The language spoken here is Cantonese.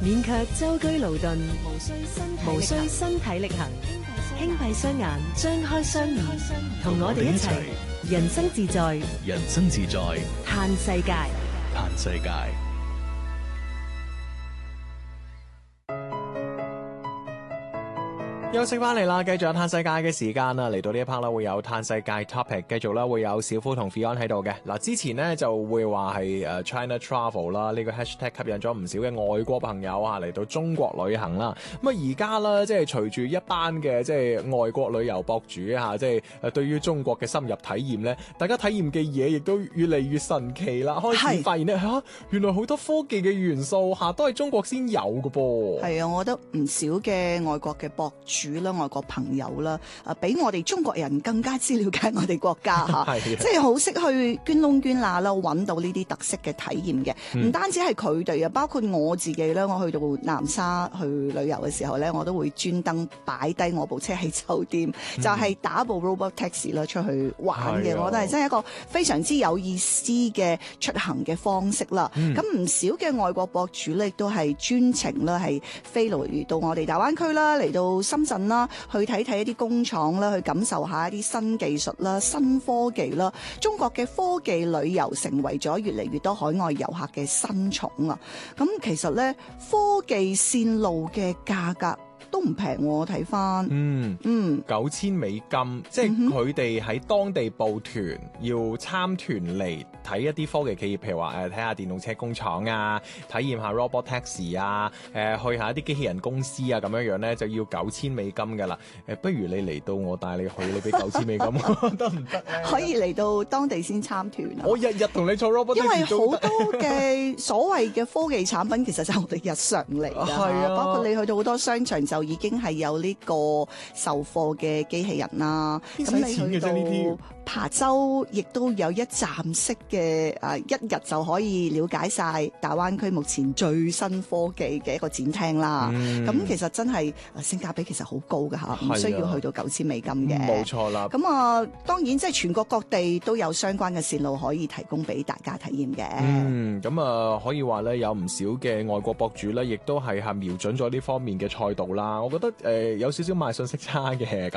免卻舟車勞頓，無需身體力行，輕閉雙眼，張開雙耳，同我哋一齊人生自在， 人生自在， 嘆世界， 嘆世界。 休息翻嚟啦，繼續有嘆世界嘅時間啦，嚟到呢一 part 啦，會有嘆世界 topic， 繼續啦，會有小夫同 Fion 喺度嘅。嗱，之前呢就會話係China Travel 啦，呢個 hashtag 吸引咗唔少嘅外國朋友啊嚟到中國旅行啦。咁啊而家啦，即係隨住一班嘅即係外國旅遊博主啊，即係對於中國嘅深入體驗咧，大家體驗嘅嘢亦都越嚟越神奇啦。開始發現咧原來好多科技嘅元素都係中國先有嘅噃。 係啊，我覺得唔少嘅外國嘅博主啦、外國朋友啦，比我哋中國人更加之了解我哋國家嚇，即係好識去捐窿捐罅啦，揾到呢啲特色嘅體驗嘅。唔單止係佢哋啊，包括我自己咧，我去到南沙去旅遊嘅時候咧，我都會專登擺低我部車喺酒店，就係打部 robot taxi 啦出去玩嘅。我覺得係真係一個非常之有意思嘅出行嘅方式啦。咁唔少嘅外國博主咧，亦都係專程啦，係飛嚟到我哋大灣區啦，嚟到深圳啦，去睇睇一啲工廠啦，去感受下一啲新技術啦、新科技啦。中國嘅科技旅遊成為咗越嚟越多海外遊客嘅新寵啊！咁其實咧，科技線路嘅價格都唔平喎，我睇翻 ，9000美金，即係佢哋喺當地報團，要參團嚟睇一啲科技企業，譬如話睇下電動車工廠啊，體驗下 robot taxi 啊，去下一啲機器人公司啊，咁樣樣咧就要9000美金噶啦。不如你嚟到我帶你去，你俾9000美金得唔得？ 可以嚟到當地先參團啊！ 我日日同你坐 robot taxi， 因為好多嘅所謂嘅科技產品，其實就係我哋日常嚟㗎， 係啊， 包括你去到好多商場就已經係有呢個售貨嘅機器人啦。咁你去到琶洲，亦都有一站式嘅一日就可以了解晒大灣區目前最新科技嘅一個展廳啦。咁其實真係性價比其實好高㗎嚇，唔需要去到9000美金嘅。 冇錯啦。 咁當然即係全國各地都有相關嘅線路可以提供俾大家體驗嘅。 咁可以話咧，有唔少嘅外國博主咧，亦都係瞄準咗呢方面嘅賽道啦。我覺得有少少賣信息差嘅。